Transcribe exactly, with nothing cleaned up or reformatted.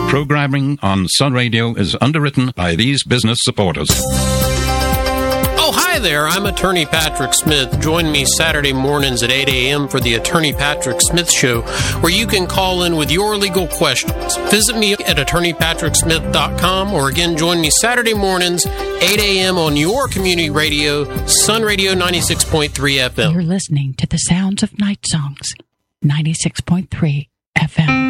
Programming on Sun Radio is underwritten by these business supporters. Oh, hi there. I'm Attorney Patrick Smith. Join me Saturday mornings at eight a.m. for the Attorney Patrick Smith Show, where you can call in with your legal questions. Visit me at attorney patrick smith dot com, or again, join me Saturday mornings, eight a.m. on your community radio, Sun Radio ninety-six point three F M. You're listening to the sounds of night songs, ninety-six point three F M.